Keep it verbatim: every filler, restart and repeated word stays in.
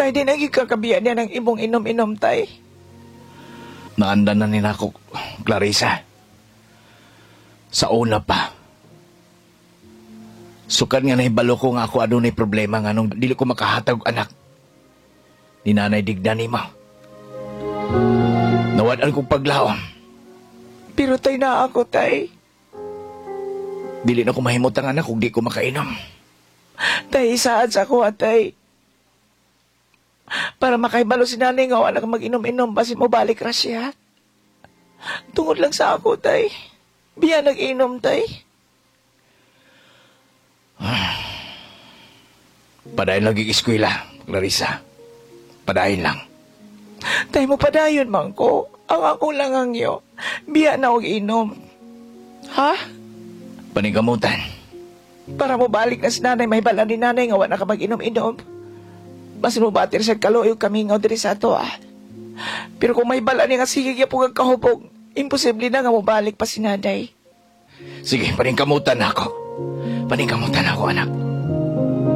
Tay, di naging kakabiyan niya ng imong inom-inom, tay. Naanda na nila ako, Clarissa. Sa una pa. Sukan nga nahibalo ko nga ako adunay problema nga nung dili ko makahatag og anak. Ni Nanay Digna ni mo. Nawadan kong paglaom. Pero tay na ako, tay. Dili na ko mahimot ang anak kung di ko makainom. Tay, isaad sa ako, tay. Para makaibalo si nanay nga wala kang mag-inom-inom basin mo balik ra siya. Tungod lang sa ako, tay. Biya nag-inom, tay. Padayon lagi eskwela, Clarissa. Padayon lang. Tay mo padayon man ko. Ang ako lang ang iyo. Biya na og inom. Ha? Panigamutan. Para mo balik na si nanay, may bala ni nanay nga wala ka mag-inom-inom. Basin mo batir sa kaloyo kami nga diri sa ato, ah. Pero kung may bala ni nga sige kaya po kahubog, imposible na nga mo balik pa si nanay. Sige, paningkamutan na ako. Paningkamutan ako, anak.